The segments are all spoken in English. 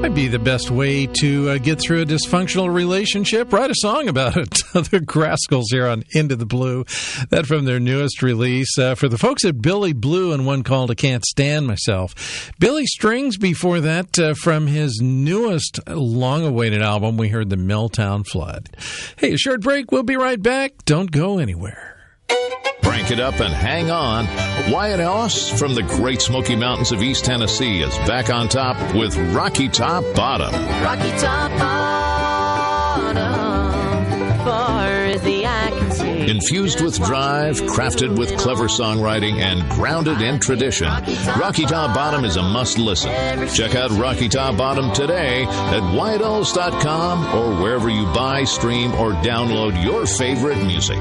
Might be the best way to get through a dysfunctional relationship. Write a song about it. The Rascals here on Into the Blue. That from their newest release. For the folks at Billy Blue and one called I Can't Stand Myself. Billy Strings before that from his newest long-awaited album, we heard The Milltown Flood. Hey, a short break. We'll be right back. Don't go anywhere. Crank it up and hang on. Wyatt Ellis from the Great Smoky Mountains of East Tennessee is back on top with Rocky Top Bottom. Rocky Top Bottom, far as the eye can see. Infused with drive, crafted with clever songwriting, and grounded in tradition, Rocky Top Bottom is a must-listen. Check out Rocky Top Bottom today at WyattEllis.com or wherever you buy, stream, or download your favorite music.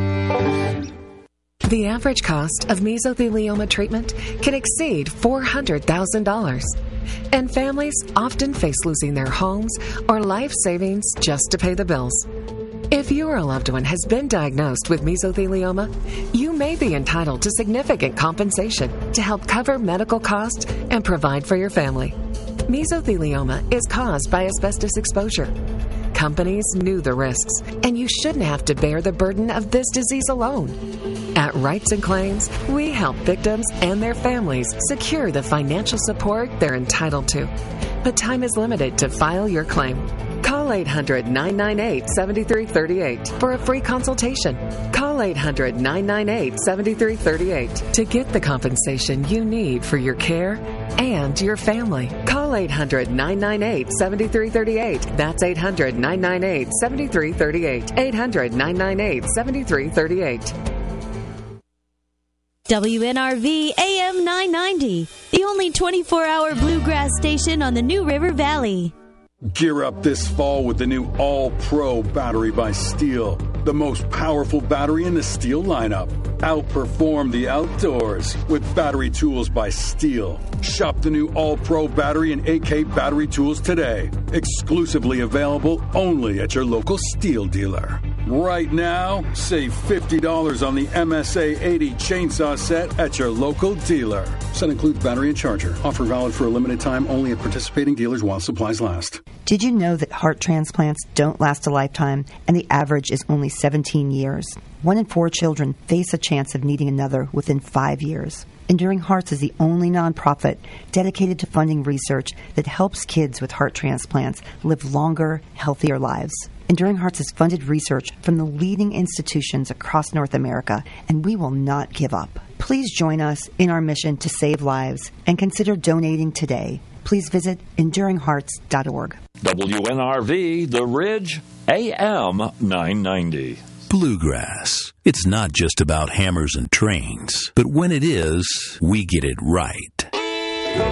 The average cost of mesothelioma treatment can exceed $400,000. And families often face losing their homes or life savings just to pay the bills. If your loved one has been diagnosed with mesothelioma, you may be entitled to significant compensation to help cover medical costs and provide for your family. Mesothelioma is caused by asbestos exposure. Companies knew the risks, and you shouldn't have to bear the burden of this disease alone. At Rights and Claims, we help victims and their families secure the financial support they're entitled to. But time is limited to file your claim. Call 800-998-7338 for a free consultation. Call 800-998-7338 to get the compensation you need for your care and your family. Call 800-998-7338. That's 800-998-7338. 800-998-7338. WNRV AM 990, the only 24-hour bluegrass station on the New River Valley. Gear up this fall with the new All-Pro battery by Steel, the most powerful battery in the Steel lineup. Outperform the outdoors with battery tools by Steel. Shop the new All-Pro battery and AK battery tools today. Exclusively available only at your local Steel dealer. Right now, save $50 on the MSA 80 chainsaw set at your local dealer. Set includes battery and charger. Offer valid for a limited time only at participating dealers while supplies last. Did you know that heart transplants don't last a lifetime and the average is only 17 years? 1 in 4 children face a chance of needing another within 5 years. Enduring Hearts is the only nonprofit dedicated to funding research that helps kids with heart transplants live longer, healthier lives. Enduring Hearts has funded research from the leading institutions across North America, and we will not give up. Please join us in our mission to save lives and consider donating today. Please visit EnduringHearts.org. WNRV, The Ridge, AM 990. Bluegrass. It's not just about hammers and trains, but when it is, we get it right.